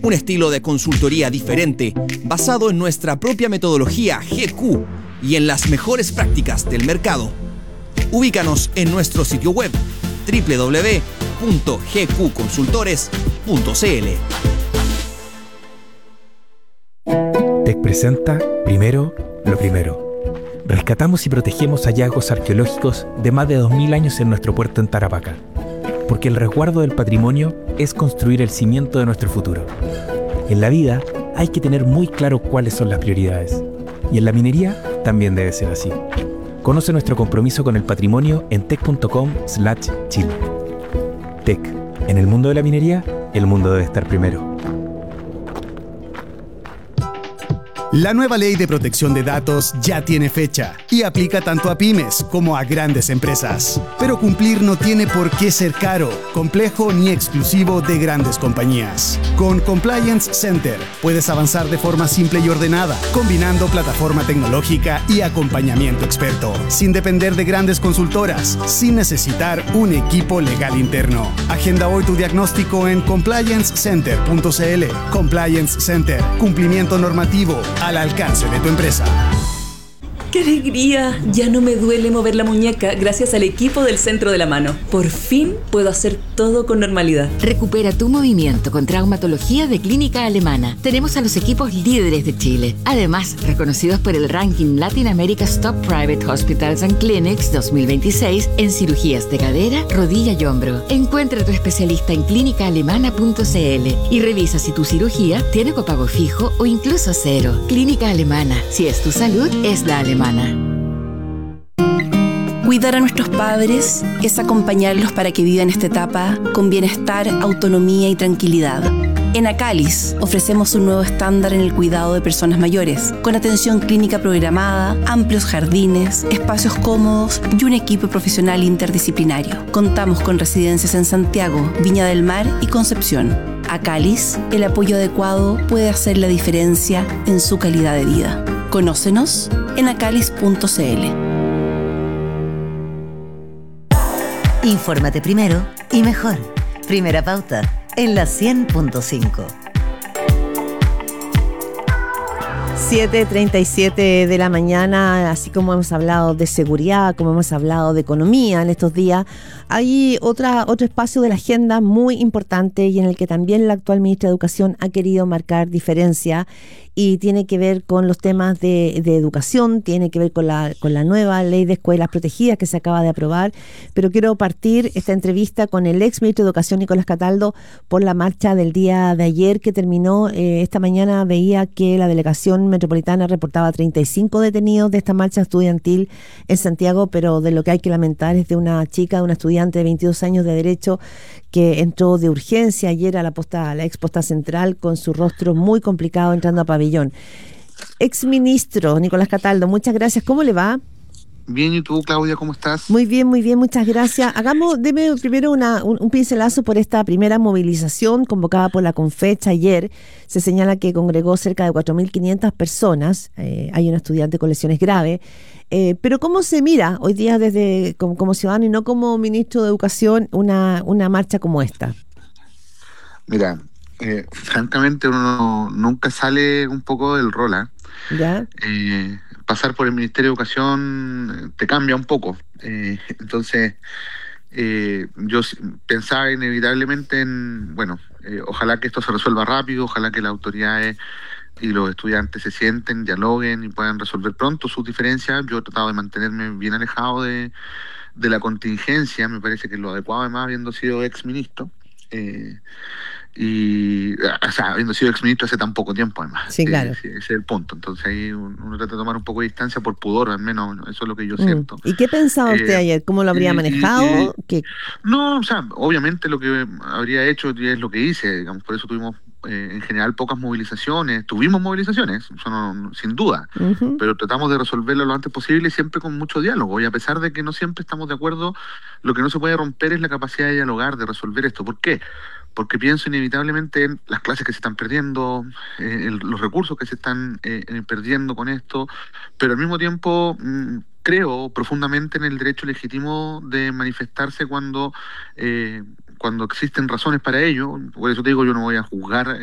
Un estilo de consultoría diferente, basado en nuestra propia metodología GQ y en las mejores prácticas del mercado. Ubícanos en nuestro sitio web www.gqconsultores.cl. TEC presenta Primero lo Primero. Rescatamos y protegemos hallazgos arqueológicos de más de 2000 años en nuestro puerto en Tarapacá. Porque el resguardo del patrimonio es construir el cimiento de nuestro futuro. En la vida hay que tener muy claro cuáles son las prioridades. Y en la minería también debe ser así. Conoce nuestro compromiso con el patrimonio en tec.com/Chile. TEC. En el mundo de la minería, el mundo debe estar primero. La nueva ley de protección de datos ya tiene fecha y aplica tanto a pymes como a grandes empresas. Pero cumplir no tiene por qué ser caro, complejo ni exclusivo de grandes compañías. Con Compliance Center puedes avanzar de forma simple y ordenada, combinando plataforma tecnológica y acompañamiento experto, sin depender de grandes consultoras, sin necesitar un equipo legal interno. Agenda hoy tu diagnóstico en compliancecenter.cl. Compliance Center, cumplimiento normativo al alcance de tu empresa. ¡Qué alegría! Ya no me duele mover la muñeca gracias al equipo del Centro de la Mano. Por fin puedo hacer todo con normalidad. Recupera tu movimiento con traumatología de Clínica Alemana. Tenemos a los equipos líderes de Chile. Además, reconocidos por el ranking Latin America's Top Private Hospitals and Clinics 2026 en cirugías de cadera, rodilla y hombro. Encuentra a tu especialista en clínicaalemana.cl y revisa si tu cirugía tiene copago fijo o incluso cero. Clínica Alemana. Si es tu salud, es la alemana. Cuidar a nuestros padres es acompañarlos para que vivan esta etapa con bienestar, autonomía y tranquilidad. En Acalis ofrecemos un nuevo estándar en el cuidado de personas mayores, con atención clínica programada, amplios jardines, espacios cómodos y un equipo profesional interdisciplinario. Contamos con residencias en Santiago, Viña del Mar y Concepción. Acalis, el apoyo adecuado puede hacer la diferencia en su calidad de vida. Conócenos en acalis.cl. Infórmate primero y mejor. Primera Pauta, en la 100.5. 7:37 de la mañana, así como hemos hablado de seguridad, como hemos hablado de economía en estos días, hay otro espacio de la agenda muy importante y en el que también la actual ministra de Educación ha querido marcar diferencia y tiene que ver con los temas de educación, tiene que ver con la nueva ley de escuelas protegidas que se acaba de aprobar, pero quiero partir esta entrevista con el ex ministro de Educación, Nicolás Cataldo, por la marcha del día de ayer que terminó. Esta mañana veía que la delegación metropolitana reportaba 35 detenidos de esta marcha estudiantil en Santiago, pero de lo que hay que lamentar es de una chica, de una estudiante de 22 años de Derecho que entró de urgencia ayer a la ex posta central con su rostro muy complicado entrando a pabellón. Ex ministro Nicolás Cataldo, muchas gracias. ¿Cómo le va? Bien, ¿y tú, Claudia, cómo estás? Muy bien, muchas gracias. Deme primero un pincelazo por esta primera movilización convocada por la Confecha ayer. Se señala que congregó cerca de 4.500 personas. Hay un estudiante con lesiones graves. Pero ¿cómo se mira hoy día desde como ciudadano y no como ministro de Educación una marcha como esta? Mira, francamente uno nunca sale un poco del rol, ¿eh? ¿Ya? Pasar por el Ministerio de Educación te cambia un poco. Entonces, yo pensaba inevitablemente en, ojalá que esto se resuelva rápido, ojalá que las autoridades y los estudiantes se sienten, dialoguen y puedan resolver pronto sus diferencias. Yo he tratado de mantenerme bien alejado de la contingencia, me parece que es lo adecuado, además, habiendo sido ex ministro. Habiendo sido exministro hace tan poco tiempo, además. Sí, claro. Ese es el punto. Entonces ahí uno trata de tomar un poco de distancia por pudor, al menos eso es lo que yo siento. ¿Y qué pensaba usted ayer? ¿Cómo lo habría manejado? No, obviamente lo que habría hecho es lo que hice, digamos, por eso tuvimos en general pocas movilizaciones. Tuvimos movilizaciones, eso sin duda, pero tratamos de resolverlo lo antes posible, siempre con mucho diálogo, y a pesar de que no siempre estamos de acuerdo, lo que no se puede romper es la capacidad de dialogar, de resolver esto. ¿Por qué? Porque pienso inevitablemente en las clases que se están perdiendo, los recursos que se están perdiendo con esto, pero al mismo tiempo creo profundamente en el derecho legítimo de manifestarse cuando existen razones para ello. Por eso te digo, yo no voy a juzgar